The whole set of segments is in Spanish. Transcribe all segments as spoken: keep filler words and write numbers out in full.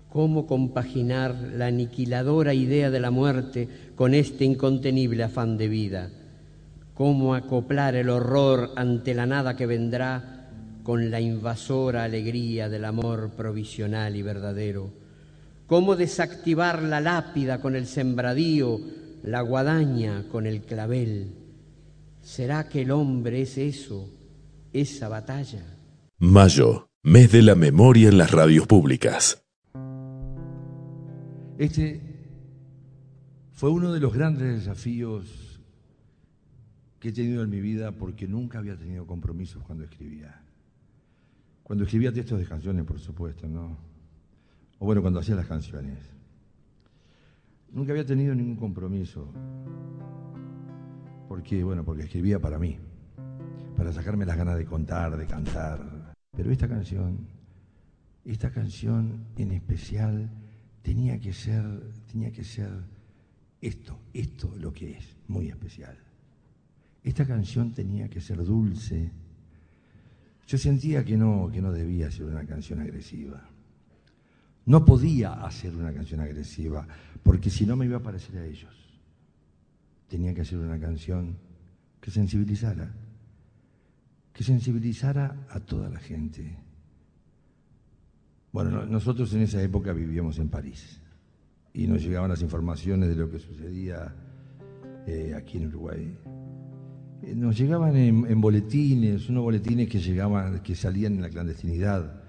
¿Cómo compaginar la aniquiladora idea de la muerte con este incontenible afán de vida? ¿Cómo acoplar el horror ante la nada que vendrá con la invasora alegría del amor provisional y verdadero? ¿Cómo desactivar la lápida con el sembradío, la guadaña con el clavel? ¿Será que el hombre es eso, esa batalla? Mayo, mes de la memoria en las radios públicas. Este fue uno de los grandes desafíos que he tenido en mi vida porque nunca había tenido compromisos cuando escribía. Cuando escribía textos de canciones, por supuesto, ¿no? O bueno, cuando hacía las canciones. Nunca había tenido ningún compromiso. Porque, bueno, porque escribía para mí, para sacarme las ganas de contar, de cantar. Pero esta canción, esta canción en especial, tenía que ser, tenía que ser esto, esto lo que es, muy especial. Esta canción tenía que ser dulce. Yo sentía que no, que no debía ser una canción agresiva. No podía hacer una canción agresiva, porque si no me iba a parecer a ellos. Tenía que hacer una canción que sensibilizara, que sensibilizara a toda la gente. Bueno, nosotros en esa época vivíamos en París y nos llegaban las informaciones de lo que sucedía eh, aquí en Uruguay. Eh, nos llegaban en, en boletines, unos boletines que llegaban, que salían en la clandestinidad,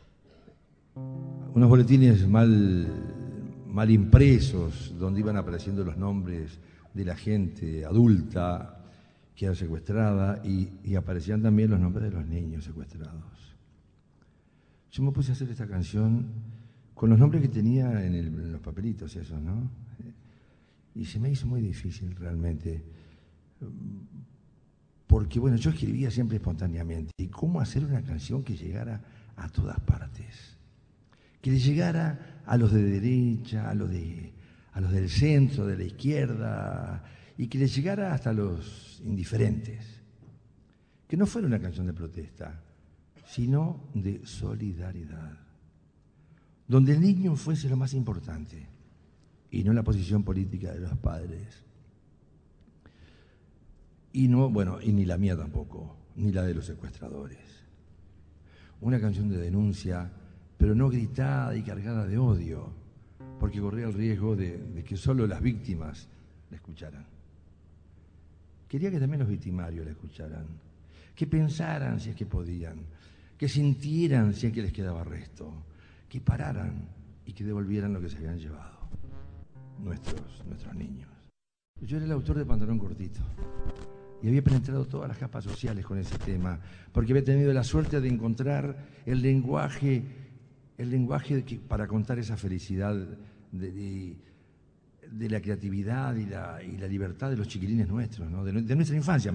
unos boletines mal, mal impresos, donde iban apareciendo los nombres de la gente adulta que era secuestrada y, y aparecían también los nombres de los niños secuestrados. Yo me puse a hacer esta canción con los nombres que tenía en, el, en los papelitos esos, ¿no? Y se me hizo muy difícil realmente, porque bueno, yo escribía siempre espontáneamente. ¿Y cómo hacer una canción que llegara a todas partes? Que le llegara a los de derecha, a los, de, a los del centro, de la izquierda, y que le llegara hasta los indiferentes. Que no fuera una canción de protesta, sino de solidaridad, donde el niño fuese lo más importante y no la posición política de los padres. Y no, bueno, y ni la mía tampoco, ni la de los secuestradores. Una canción de denuncia, pero no gritada y cargada de odio, porque corría el riesgo de, de que solo las víctimas la escucharan. Quería que también los victimarios la escucharan, que pensaran si es que podían, que sintieran si es que les quedaba resto, que pararan y que devolvieran lo que se habían llevado, nuestros, nuestros niños. Yo era el autor de Pantalón Cortito y había penetrado todas las capas sociales con ese tema, porque había tenido la suerte de encontrar el lenguaje, el lenguaje que, para contar esa felicidad de, de, de la creatividad y la, y la libertad de los chiquilines nuestros, ¿no? de, de nuestra infancia.